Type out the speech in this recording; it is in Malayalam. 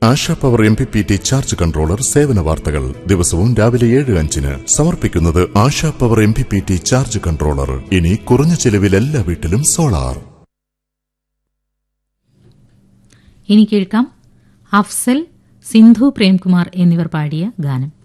ASHA power MPPT charge controller സേവന വാർത്തകൾ ദിവസവും രാവിലെ 7:05 സമർപ്പിക്കുന്നത് ASHA power MPPT charge controller. ഇനി കുറഞ്ഞ ചെലവിൽ എല്ലാ വീട്ടിലും സോളാർ. ഇനി കേൾക്കാം അഫ്സൽ, സിന്ധു പ്രേംകുമാർ എന്നിവർ പാടിയ ഗാനം.